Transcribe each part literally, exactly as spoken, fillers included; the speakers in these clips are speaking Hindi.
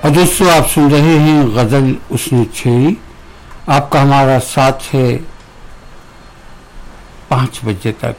और दोस्तों, आप सुन रहे हैं गजल उसने छेड़ी। आपका हमारा साथ है पाँच बजे तक।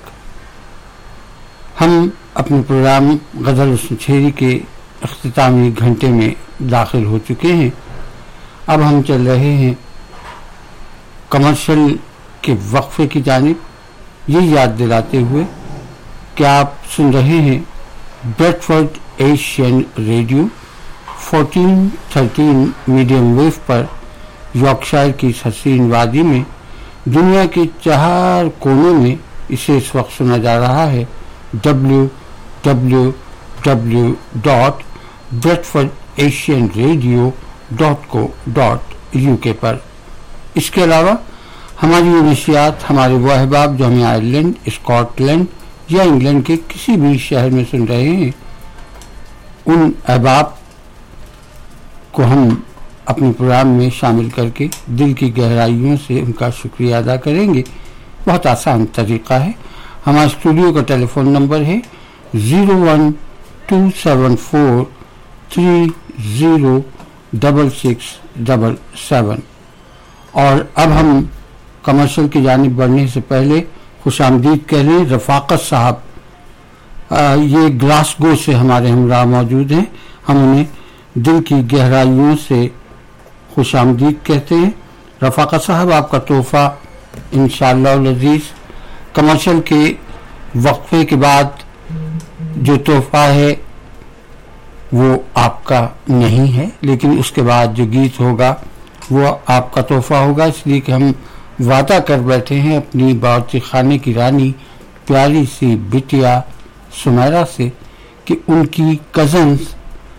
हम अपने प्रोग्राम गजल उसने छेड़ी के इख्तितामी घंटे में दाखिल हो चुके हैं। अब हम चल रहे हैं कमर्शियल के वक्फे की जानिब, ये याद दिलाते हुए कि आप सुन रहे हैं Bradford Asian radio fourteen thirteen medium wave पर यॉर्कशायर की इस हसीन वादी में। दुनिया के चार कोनों में इसे इस वक्त सुना जा रहा है W W W dot Bradford Asian radio dot co dot U के पर। इसके अलावा हमारी नशियात हमारे वो अहबाब जो हमें आयरलैंड, स्कॉटलैंड या इंग्लैंड के किसी भी शहर में सुन रहे हैं, उन अहबाब को हम अपने प्रोग्राम में शामिल करके दिल की गहराइयों से उनका शुक्रिया अदा करेंगे। बहुत आसान तरीका है। हमारे स्टूडियो का टेलीफोन नंबर है zero one two seven four three zero double six double seven. और अब हम कमर्शियल की जानिब बढ़ने से पहले खुशामदीद कह रहे हैं रफाकत साहब। ये ग्लासगो से हमारे हमरा मौजूद हैं। हम उन्हें दिल की गहराइयों से खुशामदीद कहते हैं। रफाकत साहब, आपका तोहफा इंशाअल्लाह अज़ीज़ कमर्शियल के वक्फे के बाद जो तोहफा है वो आपका नहीं है, लेकिन उसके बाद जो गीत होगा वो आपका तोहफा होगा। इसलिए कि हम वादा कर बैठे हैं अपनी बावर्ची खाने की रानी प्यारी सी बिटिया सुमैरा से कि उनकी कज़न्स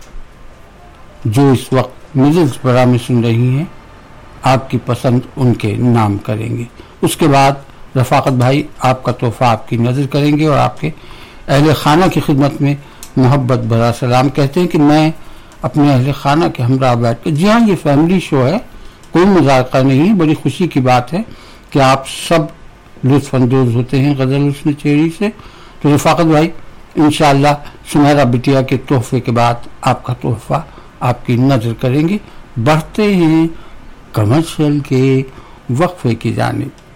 जो इस वक्त मिडल्सबरा में सुन रही हैं, आपकी पसंद उनके नाम करेंगे। उसके बाद रफाकत भाई आपका तोहफा आपकी नज़र करेंगे और आपके अहले खाना की खिदमत में मोहब्बत भरा सलाम कहते हैं कि मैं अपने अहले खाना के हमरा बैठ कर, जी हाँ, ये फैमिली शो है, कोई मजाका नहीं। बड़ी खुशी की बात है कि आप सब लुत्फानंदोज होते हैं गजल उसने छेड़ी से। तो रफाकत भाई, इंशाअल्लाह सुनहरा बिटिया के तोहफे के बाद आपका तोहफा आपकी नजर करेंगे। बढ़ते हैं कमर्शियल के वक्फे की जानिब।